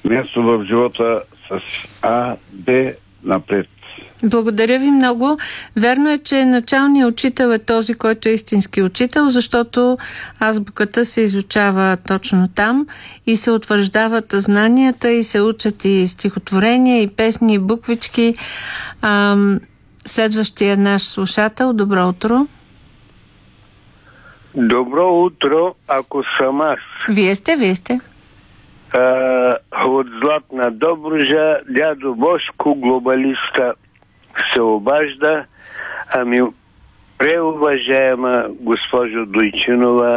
място в живота с А, Б напред. Благодаря ви много. Верно е, че началният учител е този, който е истински учител, защото азбуката се изучава точно там и се утвърждават знанията и се учат и стихотворения, и песни, и буквички. Следващия наш слушател, добро утро. Добро утро, ако съм аз. Вие сте. От Златна Добруджа, дядо Бошко, глобалиста, се обажда. Преуважаема госпожо Дойчинова,